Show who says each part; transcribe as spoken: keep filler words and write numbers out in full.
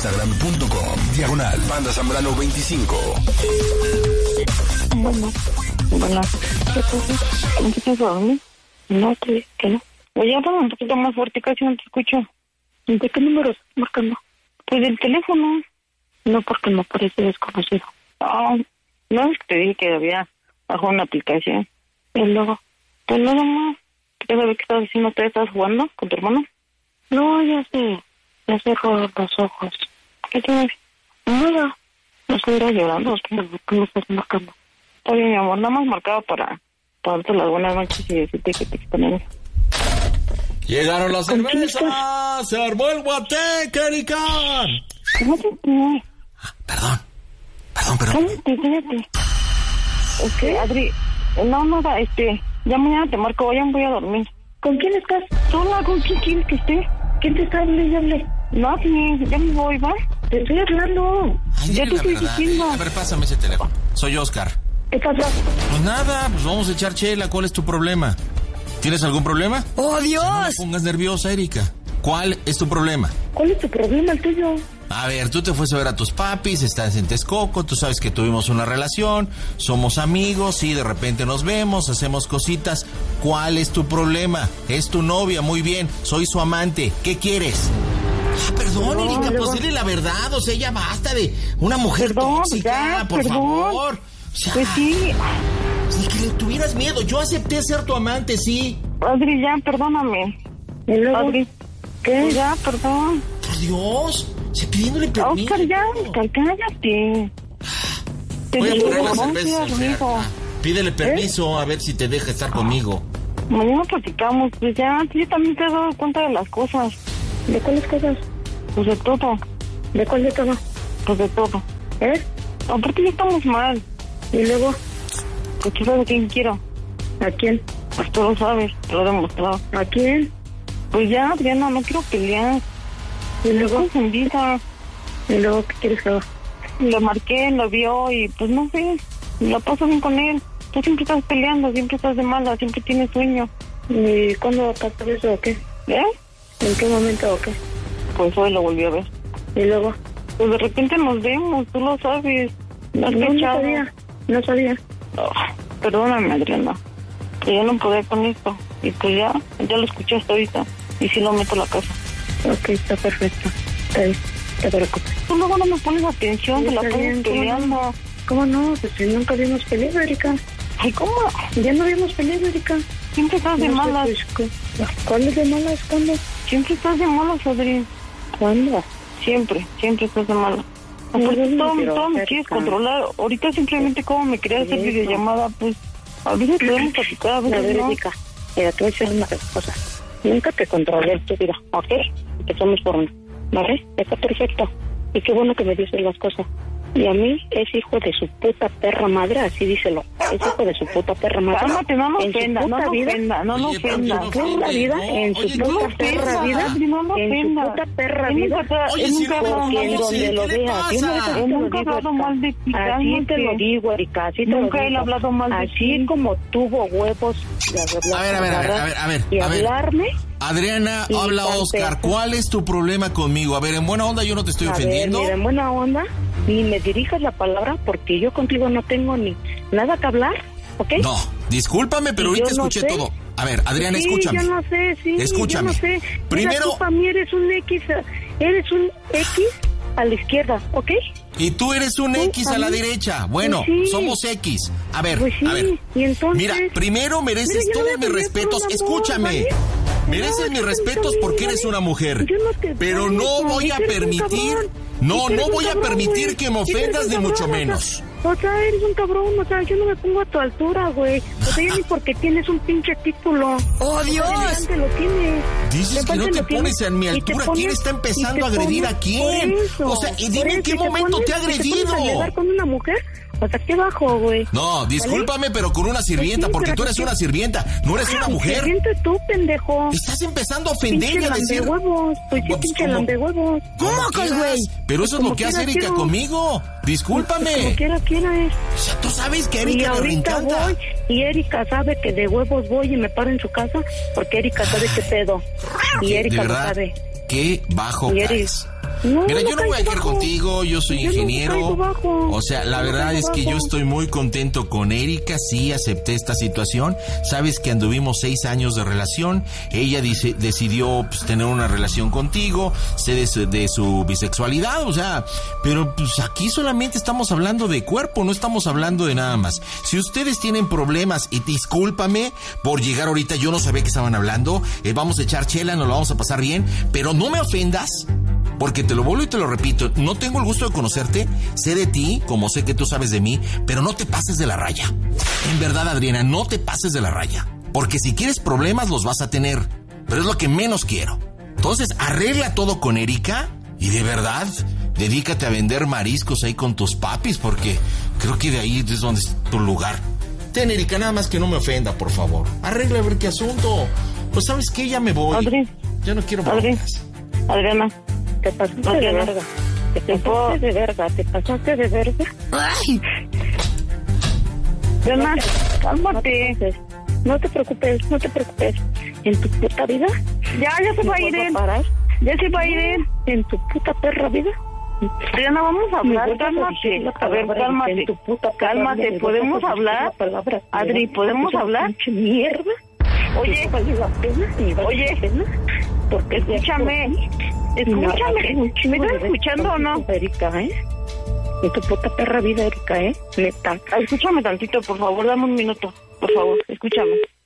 Speaker 1: Instagram.com, diagonal, Panda Zambrano veinticinco.
Speaker 2: Bueno, bueno, ¿qué pasa? ¿Cómo te estás a dormir? No, te dije que no. Oye, habla un poquito más fuerte, casi no te escucho. ¿De qué número estás marcando? Pues del teléfono. No, porque me parece desconocido. Ah, no, es que te dije que había bajado una aplicación. Y luego, pues nada más. ¿Qué sabes qué estás haciendo? ¿Te estás jugando con tu hermano? No, ya sé. Ya cerró los ojos. ¿Qué tienes? Nada. No estuviera llorando. ¿Qué me estás marcando? Está bien, mi amor. Nada más marcaba para, para darte las buenas noches y decirte que te extraño.
Speaker 3: Llegaron las cervezas. Se armó el guateque, Erika.
Speaker 2: Cállate.
Speaker 3: Perdón. Perdón, perdón.
Speaker 2: Cállate, cállate. Ok, Adri. No, nada, este... Ya mañana te marco, ya me voy a dormir. ¿Con quién estás? Sola, ¿con quién quieres que esté? ¿Quién te está hablando y hable? No, sí, ya me voy, ¿va? Te estoy hablando.
Speaker 3: Ay,
Speaker 2: ya te estoy
Speaker 3: verdad,
Speaker 2: diciendo.
Speaker 3: eh. A ver, pásame ese teléfono. Soy Oscar.
Speaker 2: ¿Qué pasa?
Speaker 3: Pues nada, pues vamos a echar chela. ¿Cuál es tu problema? ¿Tienes algún problema?
Speaker 4: ¡Oh, Dios!
Speaker 3: No me pongas nerviosa, Erika. ¿Cuál es tu problema?
Speaker 2: ¿Cuál es tu problema, el tuyo?
Speaker 3: A ver, tú te fuiste a ver a tus papis, estás en Texcoco, tú sabes que tuvimos una relación, somos amigos y de repente nos vemos, hacemos cositas. ¿Cuál es tu problema? Es tu novia, muy bien, soy su amante. ¿Qué quieres? Ah, perdón, no, Erika, luego... pues dile la verdad, o sea, ya basta de una mujer
Speaker 2: perdón,
Speaker 3: tóxica,
Speaker 2: ya,
Speaker 3: por
Speaker 2: perdón.
Speaker 3: favor. O sea,
Speaker 2: pues sí.
Speaker 3: Ni que le tuvieras miedo, yo acepté ser tu amante, sí.
Speaker 2: Adri, ya, perdóname. ¿Y luego? Adri, ¿qué? Pues ya, perdón.
Speaker 3: Por Dios, se pidiéndole permiso.
Speaker 2: Oscar, ya, Oscar, cállate.
Speaker 3: Voy a poner la cerveza al fregar. Pídele permiso, ¿Eh? A ver si te deja estar conmigo.
Speaker 2: Mañana platicamos, pues ya, yo también te he dado cuenta de las cosas. ¿De cuáles cosas? Pues de todo. ¿De cuál de todo? Pues de todo. ¿Eh? Aparte ya estamos mal. ¿Y luego? Pues tú sabes a quién quiero. ¿A quién? Pues tú lo sabes, te lo he demostrado. ¿A quién? Pues ya, Adriana, no quiero pelear. ¿Y luego? Confundida. ¿Y luego qué quieres que haga? Le marqué, lo vio y pues no sé, la paso bien con él. Tú siempre estás peleando, siempre estás de mala, siempre tienes sueño. ¿Y cuándo va a pasar eso o qué? ¿Eh? ¿En qué momento o qué? Pues hoy lo volví a ver. ¿Y luego? Pues de repente nos vemos, tú lo sabes. No, no sabía, no sabía. Oh, perdóname, Adriana, que yo no podía con esto. Y pues ya, ya lo escuché hasta ahorita. Y si lo meto a la casa. Ok, está perfecto. Está bien, te preocupes. Tú luego no me pones atención, te la pones peleando. ¿Cómo no? Pues si nunca habíamos peleado, Erika. Ay, ¿cómo? Ya no habíamos peleado, Erika. Siempre estás no de malas. Sé, pues, ¿cuándo es de malas? ¿Cuándo? Siempre estás de malas, Adri. ¿Cuándo? Siempre, siempre estás de malas. No, pues no, todo, todo me quieres controlar. Ahorita simplemente como me querías hacer videollamada, pues a veces podemos platicar, a veces no. Erika, mira, te voy a decir una cosa. Nunca te controlé tu vida, ¿ok? Empezamos por uno, ¿vale? Está perfecto. Y qué bueno que me dices las cosas. Y a mí es hijo de su puta perra madre, así díselo. Es hijo de su puta perra madre. Cálmate, no nos ofenda, no nos ofenda, no nos ofenda. En la vida, en su puta perra vida, en su puta perra vida, en donde lo veas. Yo nunca he hablado mal de ti. Así te lo digo, Erika, así te lo digo. Nunca he hablado mal de ti. Así como tuvo huevos de
Speaker 3: hablar. A ver, a ver, a ver, a ver, a ver.
Speaker 2: Y hablarme.
Speaker 3: Adriana, habla Oscar, ¿cuál es tu problema conmigo? A ver, en buena onda yo no te estoy
Speaker 2: a
Speaker 3: ofendiendo.
Speaker 2: Ver, mira, en buena onda, ni me dirijas la palabra porque yo contigo no tengo ni nada que hablar, ¿ok?
Speaker 3: No, discúlpame, pero ahorita no escuché sé. todo. A ver, Adriana,
Speaker 2: sí,
Speaker 3: escúchame.
Speaker 2: yo no sé, sí,
Speaker 3: escúchame.
Speaker 2: Yo no sé.
Speaker 3: Primero...
Speaker 2: Mira, tú para mí eres un X, eres un X a la izquierda, ¿ok?
Speaker 3: Y tú eres un X a la derecha. Bueno, pues sí. somos X. A ver,
Speaker 2: pues sí.
Speaker 3: a ver.
Speaker 2: ¿Y entonces?
Speaker 3: Mira, primero mereces
Speaker 2: Mira,
Speaker 3: todos mis respetos. Amor, Escúchame. ¿vale? Mereces no, mis respetos porque eres una mujer. No pero no voy a permitir, no, no voy a permitir wey. que me ofendas ni mucho menos.
Speaker 2: O sea, eres un cabrón, o sea, yo no me pongo a tu altura, güey. O sea, ya ni porque tienes un pinche título.
Speaker 4: ¡Oh, Dios!
Speaker 2: Adelante lo tienes.
Speaker 3: Dices que no te pones en mi altura. Pones, ¿quién está empezando a agredir a quién? Eso, o sea, y dime en qué momento te, pones, te ha agredido.
Speaker 2: ¿Te pones a con una mujer? O sea, qué bajo, güey.
Speaker 3: No, discúlpame, ¿vale? Pero con una sirvienta, sí, porque tú eres una sirvienta, no eres una mujer.
Speaker 2: Sirvienta tú, pendejo.
Speaker 3: Estás empezando a ofender y a decir...
Speaker 2: huevos, pues sí, pinche lambehuevos.
Speaker 3: ¿Cómo que, güey? Pero eso es lo que hace Erika quiero. conmigo. Discúlpame.
Speaker 2: Como quiera, quiera es.
Speaker 3: O sea, tú sabes que a Erika le reencanta.
Speaker 2: Voy, y Erika sabe que de huevos voy y me paro en su casa, porque Erika sabe qué pedo. Y Erika lo sabe.
Speaker 3: Qué bajo caes.
Speaker 2: No,
Speaker 3: Mira,
Speaker 2: no
Speaker 3: yo no voy a quedar
Speaker 2: bajo.
Speaker 3: contigo, yo soy
Speaker 2: Yo no
Speaker 3: ingeniero.
Speaker 2: caigo bajo.
Speaker 3: O sea, la
Speaker 2: No
Speaker 3: verdad
Speaker 2: caigo
Speaker 3: es que
Speaker 2: bajo.
Speaker 3: yo estoy muy contento con Erika, sí acepté esta situación. Sabes que anduvimos seis años de relación, ella dice, decidió pues, tener una relación contigo, sé de su, de su bisexualidad, o sea, pero pues aquí solamente estamos hablando de cuerpo, no estamos hablando de nada más. Si ustedes tienen problemas, y discúlpame por llegar ahorita, yo no sabía que estaban hablando, eh, vamos a echar chela, nos lo vamos a pasar bien, pero no me ofendas. Porque te lo vuelvo y te lo repito, no tengo el gusto de conocerte, sé de ti, como sé que tú sabes de mí, pero no te pases de la raya. En verdad, Adriana, no te pases de la raya. Porque si quieres problemas, los vas a tener. Pero es lo que menos quiero. Entonces, arregla todo con Erika y de verdad, dedícate a vender mariscos ahí con tus papis, porque creo que de ahí es donde es tu lugar. Ten, Erika, nada más que no me ofenda, por favor. Arregla a ver qué asunto. Pues, ¿sabes qué? Ya me voy.
Speaker 2: Adri.
Speaker 3: Ya no quiero
Speaker 2: Adri.
Speaker 3: broncas.
Speaker 2: Adriana.
Speaker 4: Te pasaste de
Speaker 2: Adriana.
Speaker 4: verga. Te
Speaker 2: ¿Te puedo?
Speaker 4: pasaste de verga. Te pasaste de verga.
Speaker 3: ¡Ay!
Speaker 2: Adriana,
Speaker 4: No te
Speaker 2: cálmate.
Speaker 4: preocupes. No te preocupes, no te preocupes. En tu puta vida.
Speaker 2: Ya, ya se va a ir
Speaker 4: ¿Me
Speaker 2: él.
Speaker 4: vuelvo a parar?
Speaker 2: Ya se va a ir él.
Speaker 4: En tu puta perra vida.
Speaker 2: Adriana, vamos a
Speaker 4: Me
Speaker 2: hablar,
Speaker 4: vuelves a
Speaker 2: cálmate.
Speaker 4: decir la
Speaker 2: A ver,
Speaker 4: palabra
Speaker 2: cálmate.
Speaker 4: en tu puta perra
Speaker 2: Cálmate,
Speaker 4: vida. Me
Speaker 2: ¿podemos
Speaker 4: vuelves a decir
Speaker 2: hablar?
Speaker 4: la palabra.
Speaker 2: Adri, ¿podemos
Speaker 4: Esa
Speaker 2: hablar?
Speaker 4: pinche mierda.
Speaker 2: Oye,
Speaker 4: ¿No vale la pena? ¿Ni vale
Speaker 2: Oye.
Speaker 4: la pena? Porque
Speaker 2: escúchame. Escúchame. ¿Me estás escuchando o no?
Speaker 4: Erika, ¿eh? En tu puta perra vida, Erika, ¿eh? Neta.
Speaker 2: Escúchame tantito, por favor, dame un minuto. Por favor, escúchame.